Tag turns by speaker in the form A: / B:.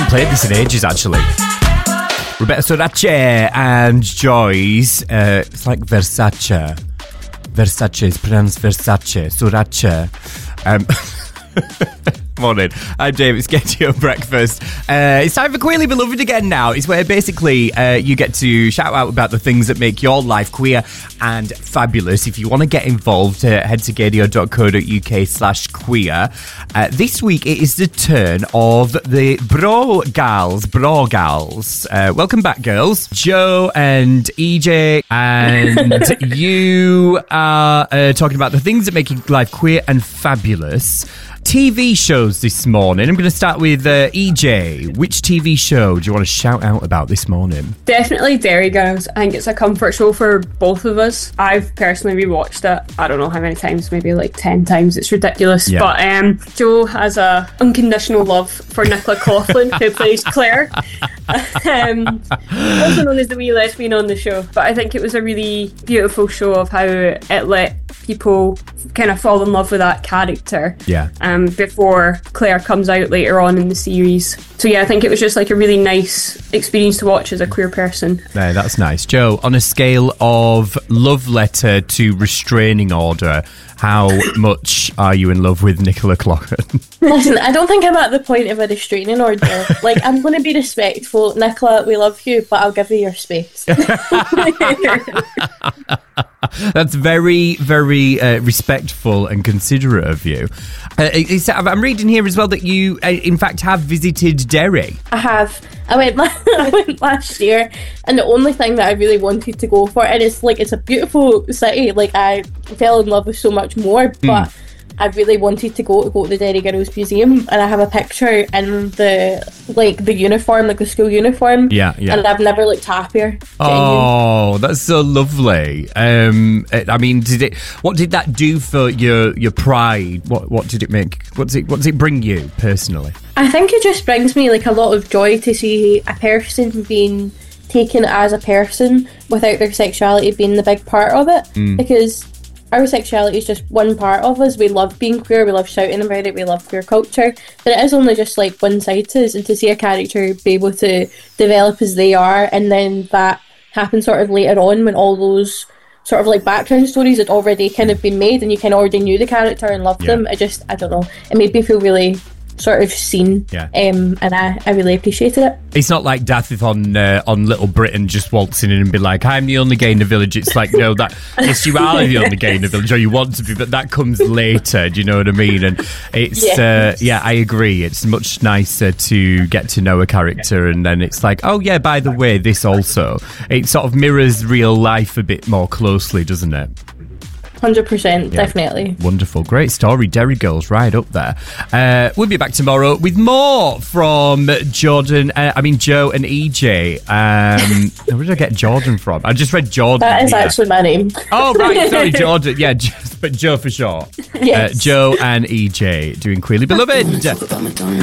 A: played this in ages, actually. Roberta Sorace and Joyce. It's like Versace. Versace is pronounced Versace. Sorace. Morning, I'm Dave. It's Get Your Breakfast. It's time for Queerly Beloved again now. It's where basically you get to shout out about the things that make your life queer and fabulous. If you want to get involved, head to gadio.co.uk/queer. This week it is the turn of the Bro Gals. Welcome back, girls. Joe and EJ, and you are talking about the things that make your life queer and fabulous. TV shows this morning. I'm going to start with EJ. Which TV show do you want to shout out about this morning?
B: Definitely Derry Girls. I think it's a comfort show for both of us. I've personally rewatched it. I don't know how many times, maybe like 10 times. It's ridiculous. Yeah. But Joe has a unconditional love for Nicola Coughlan, who plays Claire. Also known as the wee lesbian on the show. But I think it was a really beautiful show of how it let people kind of fall in love with that character.
A: Yeah.
B: Before Claire comes out later on in the series. So yeah, I think it was just like a really nice experience to watch as a queer person.
A: Yeah, that's nice. Joe, on a scale of love letter to restraining order, how much are you in love with Nicola Coughlan?
C: Listen, I don't think I'm at the point of a restraining order. Like, I'm going to be respectful. Nicola, we love you, but I'll give you your space.
A: That's very, very respectful and considerate of you. I'm reading here as well that you, in fact, have visited Derry.
C: I have. I went last year, and the only thing that I really wanted to go for, and it's a beautiful city. Like, I fell in love with so much more, but I really wanted to go to the Derry Girls Museum, and I have a picture in the uniform, like the school uniform.
A: Yeah.
C: And I've never looked happier.
A: Oh, that's so lovely. I mean, what did that do for your pride? What did it make? What does it bring you personally?
C: I think it just brings me like a lot of joy to see a person being taken as a person without their sexuality being the big part of it, because our sexuality is just one part of us. We love being queer, we love shouting about it, we love queer culture, but it is only just like one side to us, and to see a character be able to develop as they are, and then that happens sort of later on when all those sort of like background stories had already kind of been made and you kind of already knew the character and loved them. I don't know, it made me feel really sort of seen, and I really appreciated it.
A: It's not like Dathith on Little Britain just waltzing in and be like, I'm the only gay in the village. It's like, no, yes, you are the only gay in the village, or you want to be, but that comes later. Do you know what I mean? And it's I agree. It's much nicer to get to know a character, and then it's like, oh yeah, by the way, this also. It sort of mirrors real life a bit more closely, doesn't it?
C: 100%, definitely.
A: Wonderful. Great story. Derry Girls right up there. We'll be back tomorrow with more from Joe and EJ. Where did I get Jordan from? I just read Jordan.
C: That is actually my name.
A: Oh, right. Sorry, Jordan. Yeah, but Joe for short.
C: Yes.
A: Joe and EJ doing Queerly Beloved.